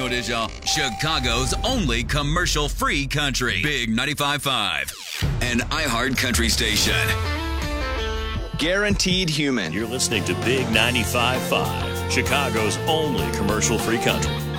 Radio Edition, Chicago's only commercial-free country. Big 95.5, an iHeart country station. Guaranteed human. You're listening to Big 95.5, Chicago's only commercial-free country.